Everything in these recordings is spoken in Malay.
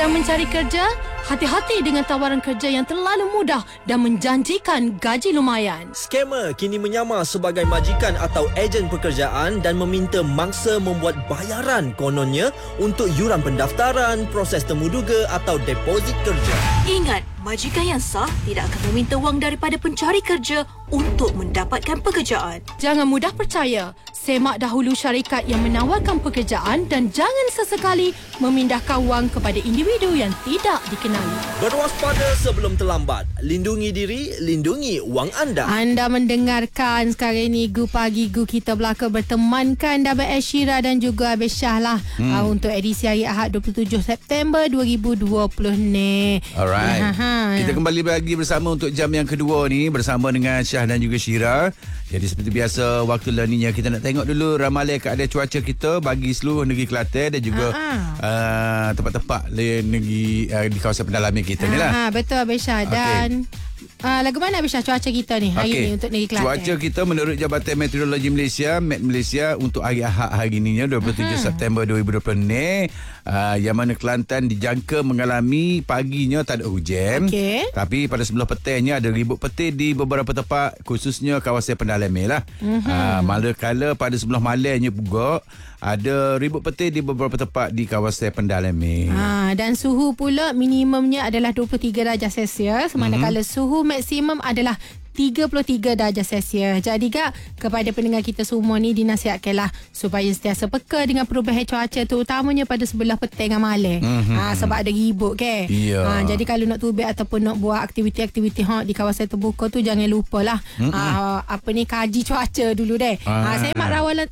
sedang mencari kerja? Hati-hati dengan tawaran kerja yang terlalu mudah dan menjanjikan gaji lumayan. Skamer kini menyamar sebagai majikan atau ejen pekerjaan dan meminta mangsa membuat bayaran kononnya untuk yuran pendaftaran, proses temuduga atau deposit kerja. Ingat, majikan yang sah tidak akan meminta wang daripada pencari kerja untuk mendapatkan pekerjaan. Jangan mudah percaya. Semak dahulu syarikat yang menawarkan pekerjaan dan jangan sesekali memindahkan wang kepada individu yang tidak dikenali. Berwaspada sebelum terlambat. Lindungi diri, lindungi wang anda. Anda mendengarkan sekarang ini Gu Pagi Gu kita belaka bertemankan Dabi Ashira dan juga Abis Syah lah untuk edisi hari Ahad 27 September 2020 ni. Alright. Kita kembali lagi bersama untuk jam yang kedua ni bersama dengan Syah dan juga Syira. Jadi seperti biasa waktu La Nina kita nak tengok dulu ramalan keadaan cuaca kita bagi seluruh negeri Kelantan dan juga tempat-tempat negeri di kawasan pendalaman kita ni lah. Betul Abis Syah. Dan lagu mana Abis Syah cuaca kita ni hari ni untuk negeri Kelantan? Cuaca kita menurut Jabatan Meteorologi Malaysia Met Malaysia untuk hari Ahad hari ni 27 September 2020 ni yang mana Kelantan dijangka mengalami paginya tak ada hujan. Tapi pada sebelah petangnya ada ribut petir di beberapa tempat khususnya kawasan pendalaman lah. Manakala pada sebelah malamnya juga ada ribut petir di beberapa tempat di kawasan pendalaman. Dan suhu pula minimumnya adalah 23 darjah Celsius manakala suhu maksimum adalah 33 darjah Celsius. Jadi kepada pendengar kita semua ni dinasihatkanlah supaya sentiasa peka dengan perubahan cuaca terutamanya pada sebelah petang dan malam. Sebab ada ribut ke. Jadi kalau nak tubik ataupun nak buat aktiviti-aktiviti di kawasan terbuka tu jangan lupalah kaji cuaca dulu deh. Saya mak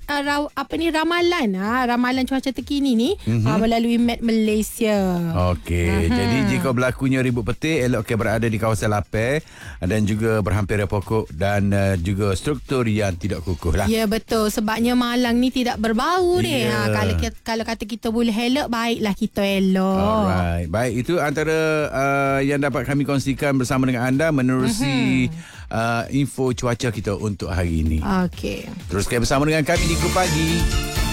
ramalan cuaca terkini ni melalui Met Malaysia. Okey. Jadi jika berlakunya ribut petir elokkan berada di kawasan lapar dan juga berhampir pokok dan juga struktur yang tidak kukuh lah. Ya betul, sebabnya malang ni tidak berbau ni. Kalau kata kita boleh elok, baiklah kita elok. Alright. Baik, itu antara yang dapat kami kongsikan bersama dengan anda menerusi info cuaca kita untuk hari ini. Okey. Teruskan bersama dengan kami di Grup Pagi.